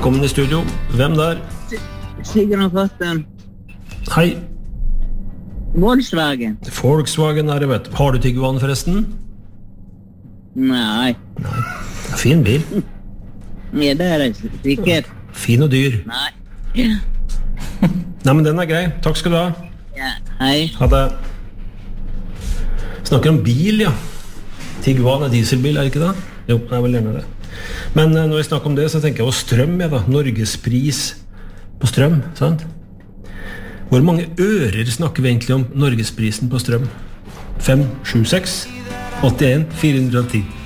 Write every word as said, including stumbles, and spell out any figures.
Velkommen i studio. Hvem der? Sigurd og Karsten. Hei. Volkswagen. Volkswagen er det, vet du. Har du Tiguan forresten? Nei. Nei. Fin bil. Ja, det er det sikkert. Fin og dyr. Nei. Nei, men den er grei. Takk skal du ha. Ja, hei. Ha det. Snakker om bil, ja. Tiguan er dieselbil, er det ikke det? Jo, det er vel gjerne det. Men når vi snakker om det, så tenker jeg på strøm, ja da. Norgespris på strøm, sant? Hvor mange ører snakker vi egentlig om Norgesprisen på strøm? fem, sju, seks, åttien, fire hundre og ti.